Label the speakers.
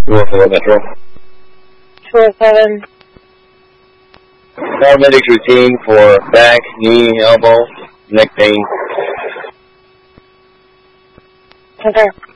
Speaker 1: 204 Metro.
Speaker 2: 207.
Speaker 1: Paramedics routine for back, knee, elbow, neck pain.
Speaker 2: Okay.